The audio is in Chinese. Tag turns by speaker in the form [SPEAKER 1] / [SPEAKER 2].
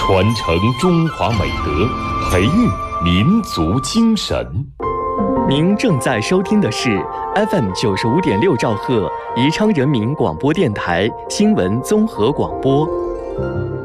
[SPEAKER 1] 传承中华美德，培育民族精神。
[SPEAKER 2] 您正在收听的是 FM 95.6兆赫宜昌人民广播电台新闻综合广播。